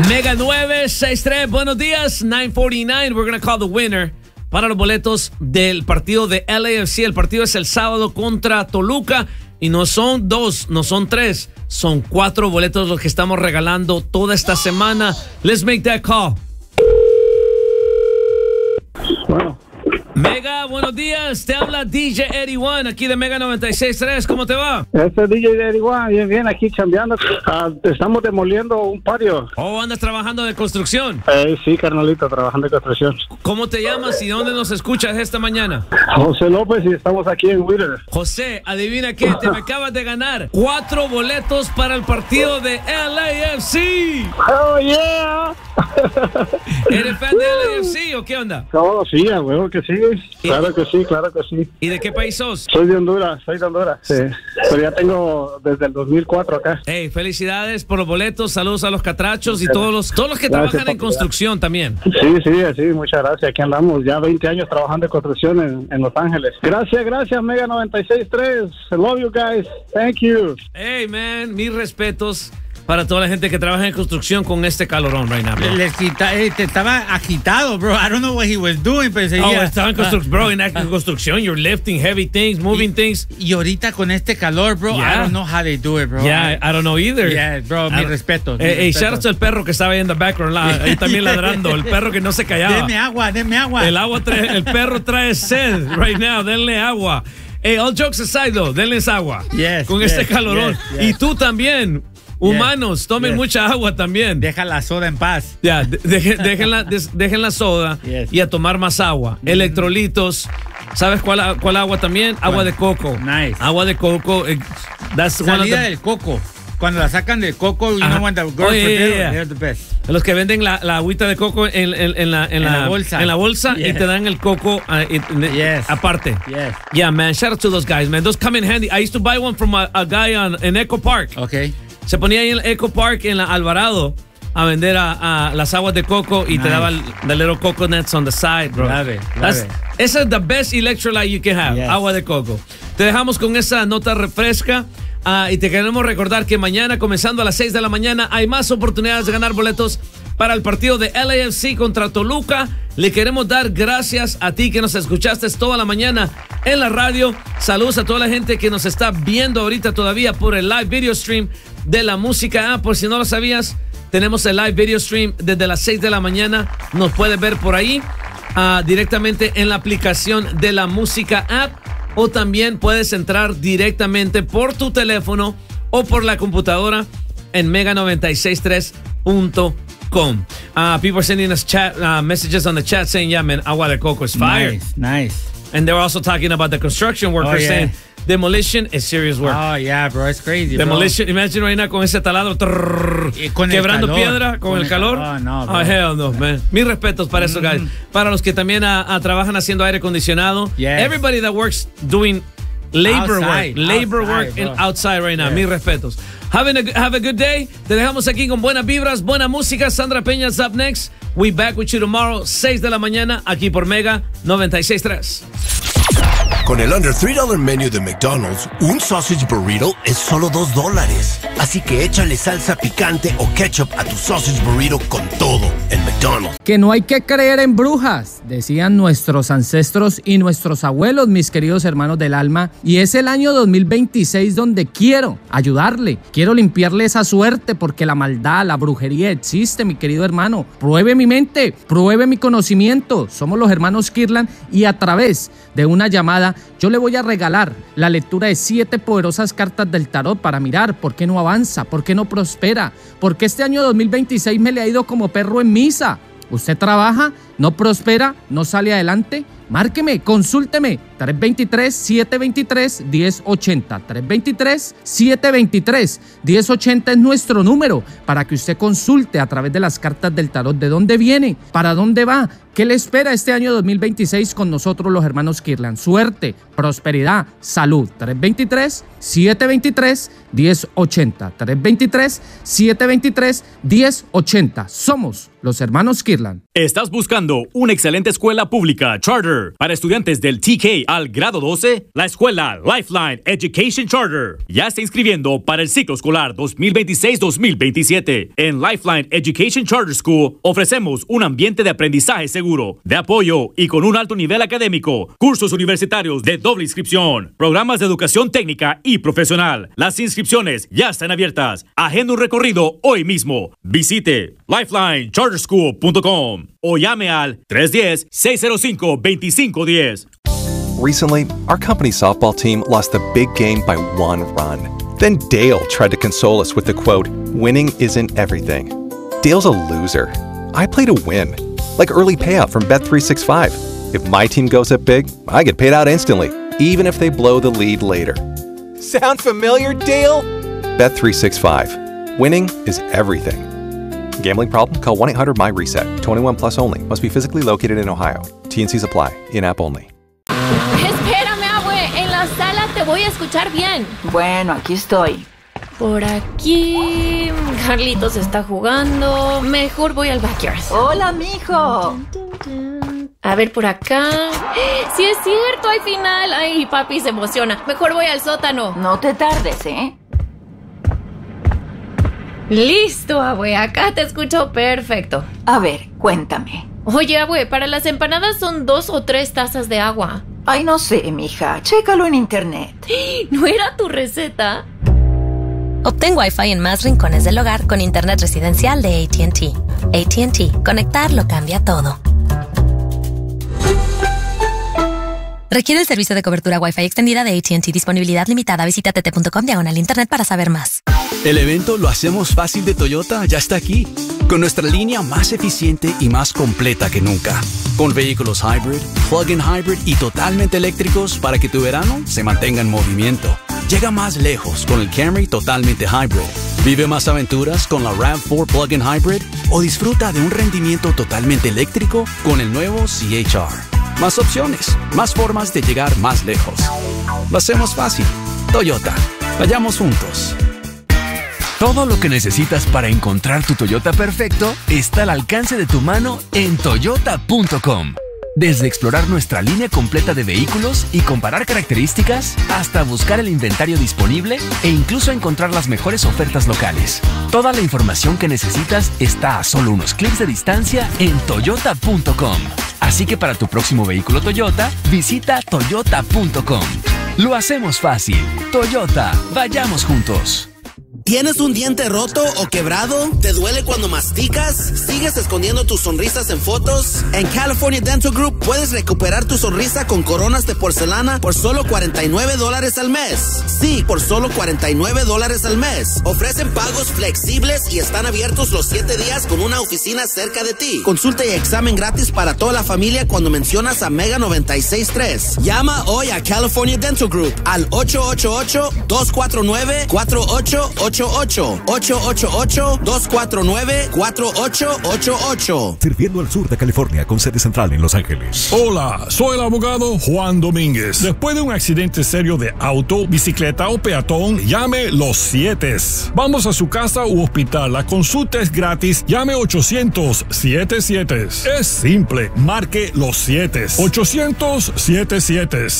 Mega 963, buenos días, 949. We're going to call the winner para los boletos del partido de LAFC. El partido es el sábado contra Toluca y no son 2, no son 3, son 4 boletos los que estamos regalando toda esta semana. Let's make that call. Bueno. Mega, buenos días. Te habla DJ Eddie One aquí de Mega 96.3. ¿Cómo te va? Este es DJ Eddie One, bien, aquí chambeando. Estamos demoliendo un patio. Oh, andas trabajando de construcción. Sí, carnalito, trabajando de construcción. ¿Cómo te llamas y dónde nos escuchas esta mañana? José López y estamos aquí en Whittier. José, adivina qué, te me acabas de ganar 4 boletos para el partido de LAFC. Oh, yeah. ¿Eres fan de LAFC o qué onda? No, sí, a huevo que sí. Claro que sí, claro que sí. ¿Y de qué país sos? Soy de Honduras. Sí. Pero ya tengo desde el 2004 acá. Hey, felicidades por los boletos, saludos a los catrachos y todos los que trabajan en construcción también. Sí, muchas gracias. Aquí andamos ya 20 años trabajando en construcción en Los Ángeles. Gracias, Mega 96.3. I love you guys. Thank you. Hey, man, mis respetos para toda la gente que trabaja en construcción con este calorón right now, bro. Te estaba agitado, bro. I don't know what he was doing, pero seguía. Estaba en construcción, bro, en construcción. You're lifting heavy things, moving things. Y ahorita con este calor, bro, yeah. I don't know how they do it, bro. Yeah, I don't know either. Yeah, bro, mi respeto. Shout out to el perro que estaba ahí en the background, ahí también ladrando. El perro que no se callaba. Deme agua. El perro trae sed right now. Denle agua. Hey, all jokes aside, though, denles agua. Con este calorón. Yes. Y tú también. Humanos, tomen mucha agua también. Deja la soda en paz. Ya, dejen la soda y a tomar más agua. Electrolitos. ¿Sabes cuál agua también? Agua de coco. Nice. Agua de coco. Salida del coco. Cuando la sacan del coco, you know when the girls they're the best. Los que venden la agüita de coco en la bolsa. En la bolsa y te dan el coco aparte. Yes. Yeah, man. Shout out to those guys, man. Those come in handy. I used to buy one from a guy in Echo Park. Okay. Se ponía ahí en el Echo Park en la Alvarado a vender a las aguas de coco y te daba the little coconuts on the side, bro. Love it. Esa es the best electrolyte you can have, agua de coco. Te dejamos con esa nota refresca y te queremos recordar que mañana, comenzando a las 6 de la mañana, hay más oportunidades de ganar boletos para el partido de LAFC contra Toluca. Le queremos dar gracias a ti que nos escuchaste toda la mañana en la radio. Saludos a toda la gente que nos está viendo ahorita todavía por el live video stream de la música app. Por si no lo sabías, tenemos el live video stream desde las 6 de la mañana. Nos puedes ver por ahí directamente en la aplicación de la música app, o también puedes entrar directamente por tu teléfono o por la computadora en mega963.com. People are sending us messages on the chat saying, yeah, man, agua de coco is fire. Nice. And they were also talking about the construction workers saying demolition is serious work. Oh, yeah, bro, it's crazy, demolition, bro. Imagine right now con ese taladro quebrando piedra con el calor. Oh, no, bro. Oh, hell no, man. Mis respetos para esos guys. Para los que también trabajan haciendo aire acondicionado. Yes. Everybody that works doing labor work outside right now. Mis respetos. Have a good day. Te dejamos aquí con buenas vibras, buena música. Sandra Peña's up next. We back with you tomorrow, 6 de la mañana, aquí por Mega 96.3. Con el under $3 menú de McDonald's, un sausage burrito es solo $2. Así que échale salsa picante o ketchup a tu sausage burrito con todo en McDonald's. Que no hay que creer en brujas, decían nuestros ancestros y nuestros abuelos, mis queridos hermanos del alma. Y es el año 2026 donde quiero ayudarle, quiero limpiarle esa suerte, porque la maldad, la brujería existe, mi querido hermano. Pruebe mi mente, pruebe mi conocimiento. Somos los hermanos Kirlan y a través de una llamada yo le voy a regalar la lectura de 7 poderosas cartas del tarot para mirar por qué no avanza, por qué no prospera, porque este año 2026 me le ha ido como perro en misa. ¿Usted trabaja, no prospera, no sale adelante? Márqueme, consúlteme, 323-723-1080. 323-723-1080 es nuestro número para que usted consulte a través de las cartas del tarot de dónde viene, para dónde va, qué le espera este año 2026 con nosotros los hermanos Kirlan. Suerte, prosperidad, salud. 323-723-1080. 323-723-1080. Somos los hermanos Kirlan. ¿Estás buscando buscando una excelente escuela pública charter para estudiantes del TK al grado 12? La escuela Lifeline Education Charter ya está inscribiendo para el ciclo escolar 2026-2027. En Lifeline Education Charter School ofrecemos un ambiente de aprendizaje seguro, de apoyo y con un alto nivel académico, cursos universitarios de doble inscripción, programas de educación técnica y profesional. Las inscripciones ya están abiertas. Agenda un recorrido hoy mismo. Visite lifelinecharterschool.com o llame al 310-605-2510. Recently, our company's softball team lost a big game by 1 run. Then Dale tried to console us with the quote, "Winning isn't everything." Dale's a loser. I play to win, like early payout from Bet365. If my team goes up big, I get paid out instantly, even if they blow the lead later. Sound familiar, Dale? Bet365. Winning is everything. Gambling problem? Call 1-800-MY-RESET. 21 plus only. Must be physically located in Ohio. T&Cs apply. In-app only. Espérame, abue. En la sala te voy a escuchar bien. Bueno, aquí estoy. Por aquí... Carlitos está jugando. Mejor voy al backyard. Hola, mijo. A ver, por acá... ¡Sí es cierto! ¡Hay final! ¡Ay, papi se emociona! Mejor voy al sótano. No te tardes, ¿eh? Listo, abue. Acá te escucho perfecto. A ver, cuéntame. Oye, abue, para las empanadas son 2 o 3 tazas de agua. Ay, no sé, mija. Chécalo en internet. ¿No era tu receta? Obtén Wi-Fi en más rincones del hogar con internet residencial de AT&T. AT&T. Conectar lo cambia todo. Requiere el servicio de cobertura Wi-Fi extendida de AT&T. Disponibilidad limitada. Visita tt.com/internet para saber más. El evento Lo Hacemos Fácil de Toyota ya está aquí, con nuestra línea más eficiente y más completa que nunca. Con vehículos hybrid, plug-in hybrid y totalmente eléctricos para que tu verano se mantenga en movimiento. Llega más lejos con el Camry totalmente hybrid. Vive más aventuras con la RAV4 plug-in hybrid o disfruta de un rendimiento totalmente eléctrico con el nuevo CHR. Más opciones, más formas de llegar más lejos. Lo hacemos fácil. Toyota. Vayamos juntos. Todo lo que necesitas para encontrar tu Toyota perfecto está al alcance de tu mano en toyota.com. Desde explorar nuestra línea completa de vehículos y comparar características, hasta buscar el inventario disponible e incluso encontrar las mejores ofertas locales. Toda la información que necesitas está a solo unos clics de distancia en toyota.com. Así que para tu próximo vehículo Toyota, visita toyota.com. Lo hacemos fácil. Toyota, vayamos juntos. ¿Tienes un diente roto o quebrado? ¿Te duele cuando masticas? ¿Sigues escondiendo tus sonrisas en fotos? En California Dental Group puedes recuperar tu sonrisa con coronas de porcelana por solo $49 al mes. Sí, por solo $49 al mes. Ofrecen pagos flexibles y están abiertos los 7 días con una oficina cerca de ti. Consulta y examen gratis para toda la familia cuando mencionas a Mega 96.3. Llama hoy a California Dental Group al 888-249-4888. 888-249-4888. Sirviendo al sur de California con sede central en Los Ángeles. Hola, soy el abogado Juan Domínguez. Después de un accidente serio de auto, bicicleta o peatón, llame Los 7. Vamos a su casa u hospital. La consulta es gratis. Llame 800-77. Es simple. Marque Los 7. 800-77.